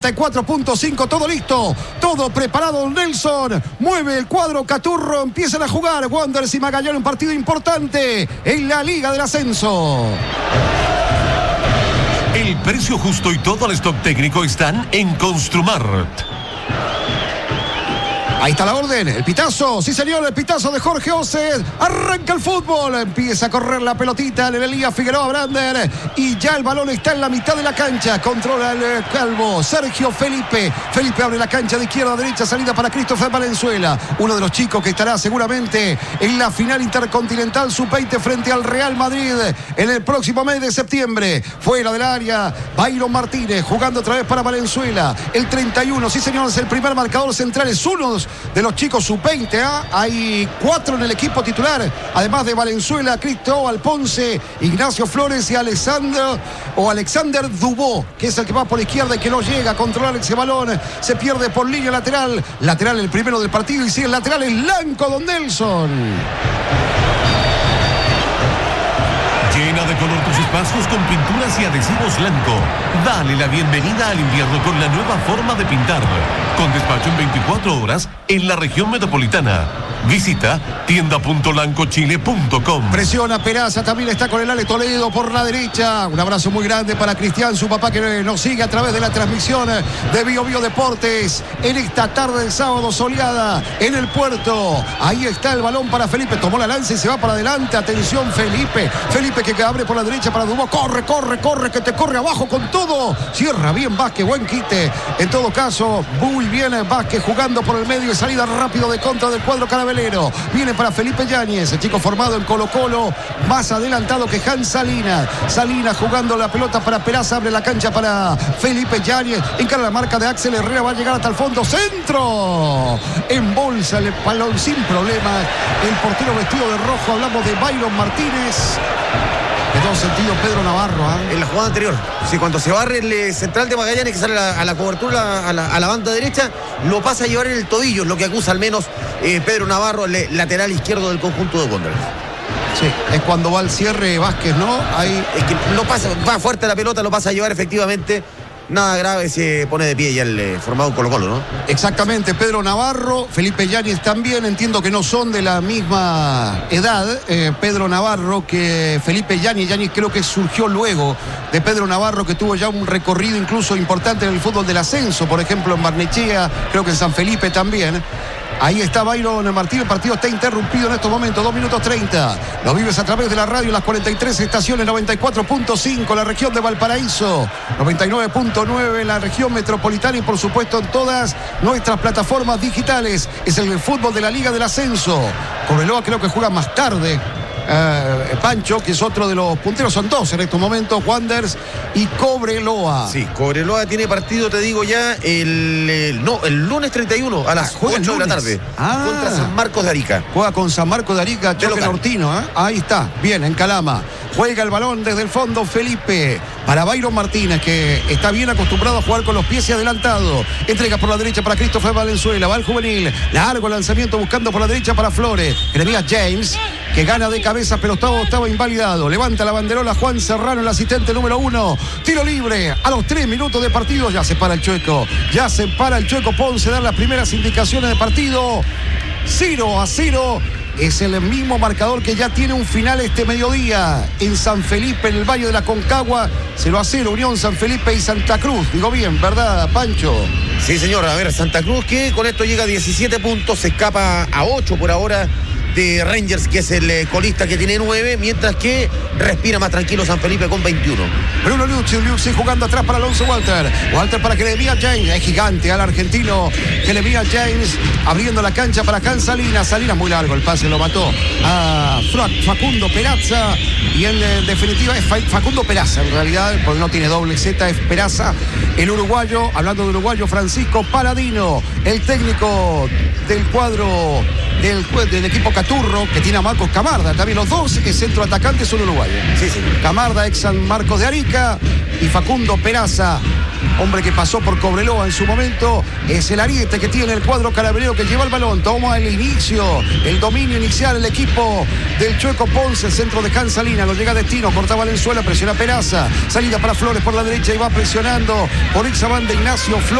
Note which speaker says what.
Speaker 1: 4.5, todo listo, todo preparado. Nelson mueve el cuadro, Caturro, empiezan a jugar Wanderers y Magallanes, un partido importante en la Liga del Ascenso.
Speaker 2: El precio justo y todo el stock técnico están en Construmart.
Speaker 1: Ahí está la orden, el pitazo, sí señor, el pitazo de Jorge Osed. Arranca el fútbol, empieza a correr la pelotita en el Elías Figueroa Brander y ya el balón está en la mitad de la cancha. Controla el calvo Sergio Felipe. Felipe abre la cancha de izquierda a derecha, salida para Christopher Valenzuela, uno de los chicos que estará seguramente en la final intercontinental sub-20 frente al Real Madrid en el próximo mes de septiembre. Fuera del área, Byron Martínez jugando otra vez para Valenzuela. El 31, sí señor, es el primer marcador central, es uno de los chicos sub-20, ¿eh? Hay 4 en el equipo titular, además de Valenzuela, Cristóbal Ponce, Ignacio Flores y Alexander Dubó, que es el que va por izquierda y que no llega a controlar ese balón, se pierde por línea lateral el primero del partido y sigue el lateral es Lanco, don Nelson.
Speaker 2: Llena de color tus espacios con pinturas y adhesivos Lanco. Dale la bienvenida al invierno con la nueva forma de pintar. Con despacho en 24 horas en la región metropolitana. Visita tienda.lancochile.com.
Speaker 1: Presiona Peraza, también está con el Ale Toledo por la derecha. Un abrazo muy grande para Cristian, su papá, que nos sigue a través de la transmisión de Bio Bio Deportes en esta tarde de sábado soleada en el puerto. Ahí está el balón para Felipe, tomó la lanza y se va para adelante. Atención Felipe que abre por la derecha para Dubó. Corre, que te corre abajo con todo. Cierra bien Vázquez, buen quite. En todo caso, muy bien Vázquez jugando por el medio y salida rápido de contra del cuadro carabelero. Viene para Felipe Yáñez, el chico formado en Colo-Colo, más adelantado que Hans Salinas. Salinas jugando la pelota para Peraza, abre la cancha para Felipe Yáñez. Encara la marca de Axel Herrera, va a llegar hasta el fondo. ¡Centro! Embolsa el balón sin problemas. El portero vestido de rojo, hablamos de Byron Martínez. En todo sentido, Pedro Navarro.
Speaker 3: En la jugada anterior, sí, cuando se barre el central de Magallanes, que sale a la cobertura, a la banda derecha, lo pasa a llevar en el tobillo, lo que acusa al menos Pedro Navarro, el lateral izquierdo del conjunto de Wanderers.
Speaker 1: Sí, es cuando va al cierre Vázquez, ¿no? Ahí
Speaker 3: es que lo pasa, va fuerte la pelota, lo pasa a llevar efectivamente. Nada grave, se pone de pie ya el formado Colo-Colo, ¿no?
Speaker 1: Exactamente, Pedro Navarro, Felipe Yáñez también, entiendo que no son de la misma edad, Pedro Navarro que Felipe Yáñez. Yáñez creo que surgió luego de Pedro Navarro, que tuvo ya un recorrido incluso importante en el fútbol del ascenso, por ejemplo en Barnechea, creo que en San Felipe también. Ahí está Byron Martínez, el partido está interrumpido en estos momentos, 2 minutos 30. Lo vives a través de la radio, las 43 estaciones, 94.5, la región de Valparaíso, 99.9, la región metropolitana y por supuesto en todas nuestras plataformas digitales. Es el fútbol de la Liga del Ascenso. Cobreloa creo que juega más tarde. Pancho, que es otro de los punteros, son 2 en estos momentos, Wanderers y Cobreloa.
Speaker 3: Sí, Cobreloa tiene partido, te digo ya, el lunes 31 a las 8 de la tarde contra San Marcos de Arica.
Speaker 1: Juega con San Marcos de Arica, choque nortino, ¿eh? Ahí está, bien, en Calama. Juega el balón desde el fondo Felipe para Byron Martínez, que está bien acostumbrado a jugar con los pies y adelantado. Entrega por la derecha para Christopher Valenzuela, va el juvenil, largo el lanzamiento buscando por la derecha para Flores. Jeremías James, que gana de cabeza, pero estaba invalidado. Levanta la banderola Juan Serrano, el asistente número 1. Tiro libre a los 3 minutos de partido. Ya se para el Chueco. Ponce, da las primeras indicaciones de partido. 0-0. Es el mismo marcador que ya tiene un final este mediodía en San Felipe, en el Valle de la Concagua. 0-0, Unión San Felipe y Santa Cruz. Digo bien, ¿verdad, Pancho?
Speaker 3: Sí, señor. A ver, Santa Cruz, que con esto llega a 17 puntos, se escapa a 8 por ahora de Rangers, que es el colista, que tiene 9, mientras que respira más tranquilo San Felipe con 21.
Speaker 1: Bruno Liuzzi jugando atrás para Alonso Walter para Jeremías James, es gigante al argentino Jeremías James, abriendo la cancha para Hans Salinas, muy largo el pase, lo mató a Facundo Peraza, y en definitiva es Facundo Peraza en realidad, porque no tiene doble Z, es Peraza, el uruguayo, hablando de uruguayo, Francisco Paladino, el técnico del cuadro del equipo Caturro, que tiene a Marcos Camarda, también los dos centroatacantes son uruguayos.
Speaker 3: Sí.
Speaker 1: Camarda, ex San Marcos de Arica, y Facundo Peraza, hombre que pasó por Cobreloa en su momento. Es el ariete que tiene el cuadro carabineiro, que lleva el balón, toma el inicio, el dominio inicial, el equipo del Chueco Ponce, el centro de Cansalina, lo llega a destino, corta Valenzuela, presiona Peraza, salida para Flores por la derecha y va presionando por esa banda Ignacio Flores.